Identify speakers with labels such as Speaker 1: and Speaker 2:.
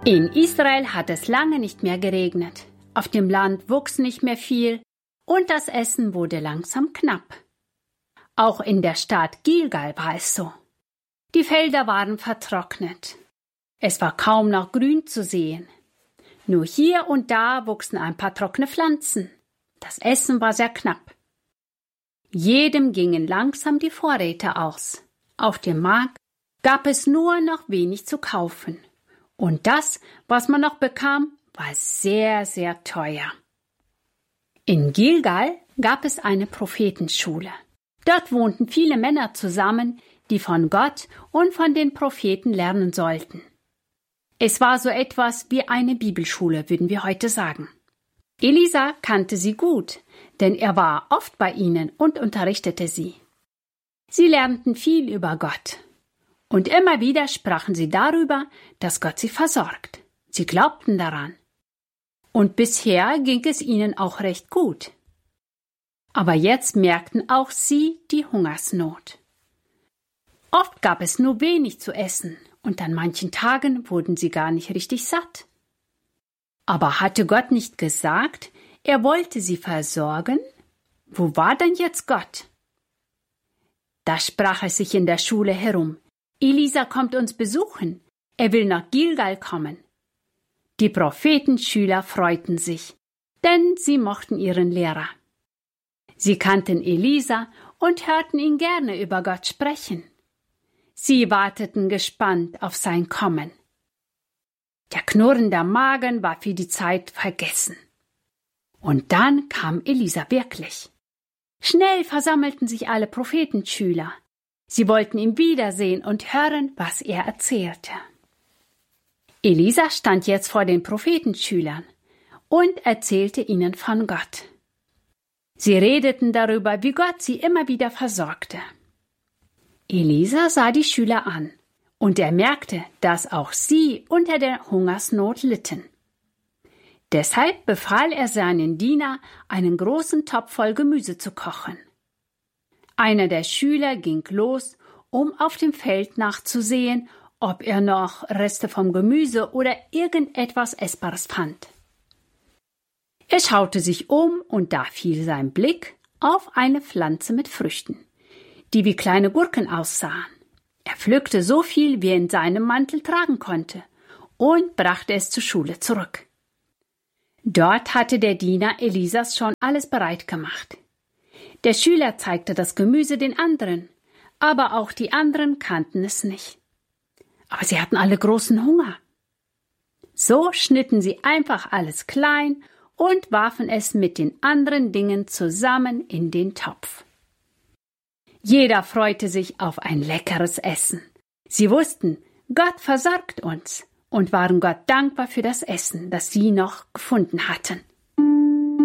Speaker 1: In Israel hat es lange nicht mehr geregnet. Auf dem Land wuchs nicht mehr viel und das Essen wurde langsam knapp. Auch in der Stadt Gilgal war es so. Die Felder waren vertrocknet. Es war kaum noch Grün zu sehen. Nur hier und da wuchsen ein paar trockene Pflanzen. Das Essen war sehr knapp. Jedem gingen langsam die Vorräte aus. Auf dem Markt gab es nur noch wenig zu kaufen. Und das, was man noch bekam, war sehr, sehr teuer. In Gilgal gab es eine Prophetenschule. Dort wohnten viele Männer zusammen, die von Gott und von den Propheten lernen sollten. Es war so etwas wie eine Bibelschule, würden wir heute sagen. Elisa kannte sie gut, denn er war oft bei ihnen und unterrichtete sie. Sie lernten viel über Gott. Und immer wieder sprachen sie darüber, dass Gott sie versorgt. Sie glaubten daran. Und bisher ging es ihnen auch recht gut. Aber jetzt merkten auch sie die Hungersnot. Oft gab es nur wenig zu essen und an manchen Tagen wurden sie gar nicht richtig satt. Aber hatte Gott nicht gesagt, er wollte sie versorgen? Wo war denn jetzt Gott? Da sprach es sich in der Schule herum. Elisa kommt uns besuchen. Er will nach Gilgal kommen. Die Prophetenschüler freuten sich, denn sie mochten ihren Lehrer. Sie kannten Elisa und hörten ihn gerne über Gott sprechen. Sie warteten gespannt auf sein Kommen. Der knurrende Magen war für die Zeit vergessen. Und dann kam Elisa wirklich. Schnell versammelten sich alle Prophetenschüler. Sie wollten ihn wiedersehen und hören, was er erzählte. Elisa stand jetzt vor den Prophetenschülern und erzählte ihnen von Gott. Sie redeten darüber, wie Gott sie immer wieder versorgte. Elisa sah die Schüler an und er merkte, dass auch sie unter der Hungersnot litten. Deshalb befahl er seinen Diener, einen großen Topf voll Gemüse zu kochen. Einer der Schüler ging los, um auf dem Feld nachzusehen, ob er noch Reste vom Gemüse oder irgendetwas Essbares fand. Er schaute sich um und da fiel sein Blick auf eine Pflanze mit Früchten, die wie kleine Gurken aussahen. Er pflückte so viel, wie er in seinem Mantel tragen konnte, und brachte es zur Schule zurück. Dort hatte der Diener Elisas schon alles bereit gemacht. Der Schüler zeigte das Gemüse den anderen, aber auch die anderen kannten es nicht. Aber sie hatten alle großen Hunger. So schnitten sie einfach alles klein und warfen es mit den anderen Dingen zusammen in den Topf. Jeder freute sich auf ein leckeres Essen. Sie wussten, Gott versorgt uns und waren Gott dankbar für das Essen, das sie noch gefunden hatten.